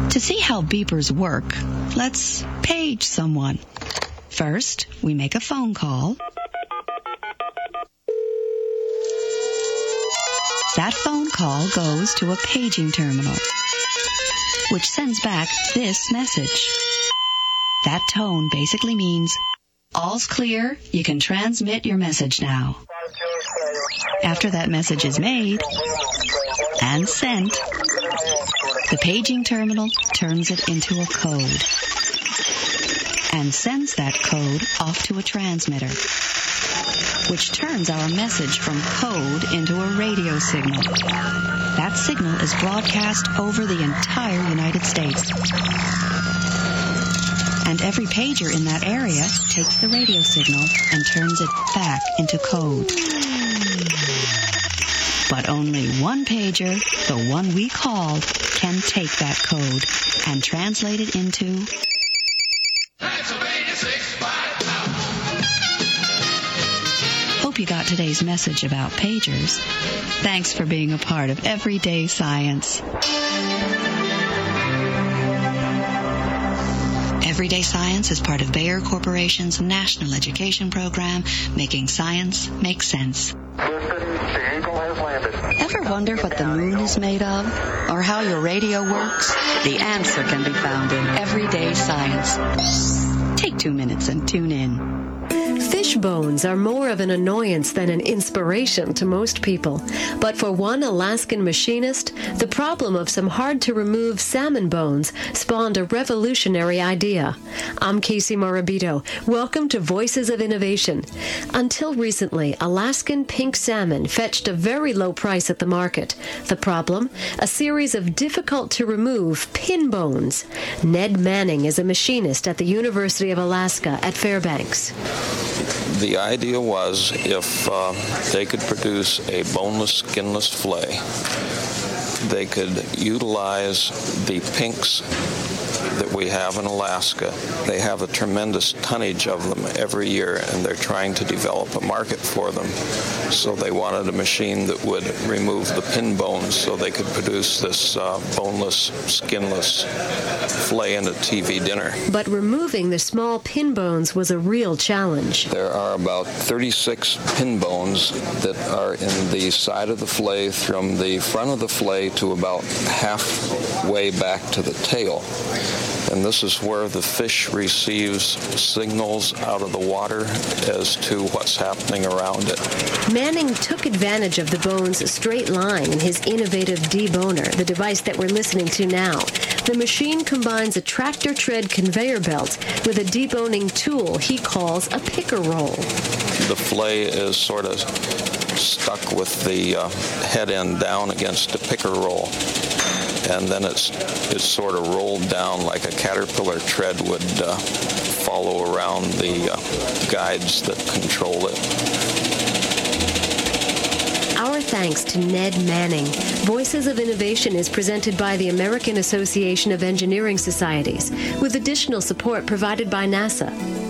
To see how beepers work, let's page someone. First, we make a phone call. That phone call goes to a paging terminal, which sends back this message. That tone basically means, all's clear, you can transmit your message now. After that message is made and sent, the paging terminal turns it into a code and sends that code off to a transmitter, which turns our message from code into a radio signal. That signal is broadcast over the entire United States. And every pager in that area takes the radio signal and turns it back into code. But only one pager, the one we called, can take that code and translate it into Pennsylvania 650. Hope you got today's message about pagers. Thanks for being a part of Everyday Science. Everyday Science is part of Bayer Corporation's national education program, making science make sense. Ever wonder what the moon is made of? Or how your radio works? The answer can be found in Everyday Science. Take 2 minutes and tune in. Fish bones are more of an annoyance than an inspiration to most people. But for one Alaskan machinist, the problem of some hard-to-remove salmon bones spawned a revolutionary idea. I'm Casey Morabito. Welcome to Voices of Innovation. Until recently, Alaskan pink salmon fetched a very low price at the market. The problem? A series of difficult-to-remove pin bones. Ned Manning is a machinist at the University of Alaska at Fairbanks. The idea was if they could produce a boneless, skinless fillet, they could utilize the pinks that we have in Alaska. They have a tremendous tonnage of them every year, and they're trying to develop a market for them. So they wanted a machine that would remove the pin bones so they could produce this boneless, skinless fillet in a TV dinner. But removing the small pin bones was a real challenge. There are about 36 pin bones that are in the side of the fillet from the front of the fillet to about halfway back to the tail. And this is where the fish receives signals out of the water as to what's happening around it. Manning took advantage of the bone's straight line in his innovative deboner, the device that we're listening to now. The machine combines a tractor tread conveyor belt with a deboning tool he calls a picker roll. The fillet is sort of stuck with the head end down against a picker roll. And then it's sort of rolled down like a caterpillar tread would follow around the guides that control it. Our thanks to Ned Manning. Voices of Innovation is presented by the American Association of Engineering Societies, with additional support provided by NASA.